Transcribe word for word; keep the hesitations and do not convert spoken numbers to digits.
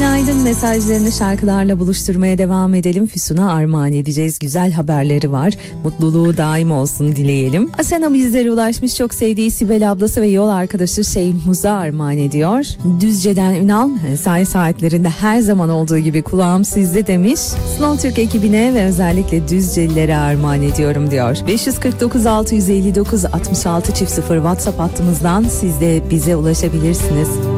günaydın. Mesajlarını şarkılarla buluşturmaya devam edelim. Füsun'a armağan edeceğiz. Güzel haberleri var. Mutluluğu daim olsun dileyelim. Asena bizlere ulaşmış. Çok sevdiği Sibel ablası ve yol arkadaşı Şeyhmuz'a armağan ediyor. Düzce'den Ünal, mesai saatlerinde her zaman olduğu gibi kulağım sizde demiş. Slow Türk ekibine ve özellikle Düzcelilere armağan ediyorum diyor. beş yüz kırk dokuz altı yüz elli dokuz altmış altı çift sıfır WhatsApp hattımızdan siz de bize ulaşabilirsiniz.